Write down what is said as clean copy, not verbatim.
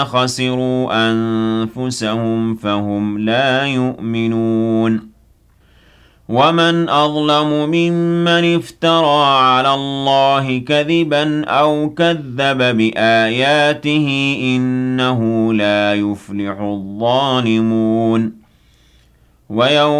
خسروا أنفسهم فهم لا يؤمنون ومن أظلم ممن افترى على الله كذبا أو كذب بآياته إنه لا يفلح الظالمون ويوم